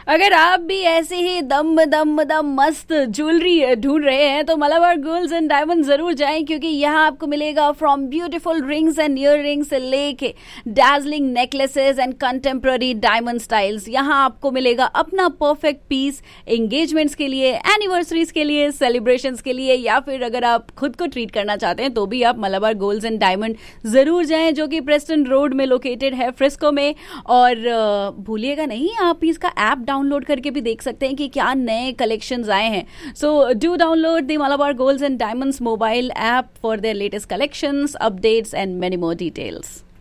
अगर आप भी ऐसे ही दम दम दम मस्त ज्वेलरी ढूंढ रहे हैं तो मलाबार गोल्ड्स एंड डायमंड जरूर जाएं, क्योंकि यहाँ आपको मिलेगा from beautiful rings and year rings से लेके dazzling necklaces and contemporary diamond styles. यहाँ आपको मिलेगा अपना परफेक्ट पीस एंगेजमेंट्स के लिए, एनिवर्सरीज के लिए, सेलिब्रेशंस के लिए, या फिर अगर आप खुद को ट्रीट करना चाहते हैं तो भी आप मलाबार गोल्ड्स एंड डायमंड जरूर जाएं, जो कि प्रेस्टन रोड में लोकेटेड है फ्रिस्को में। और भूलिएगा नहीं, आप इसका ऐप डाउनलोड करके भी देख सकते हैं कि क्या नए कलेक्शंस आए हैं। So do download the Malabar गोल्ड्स and diamonds mobile app for their latest collections, updates and many more details.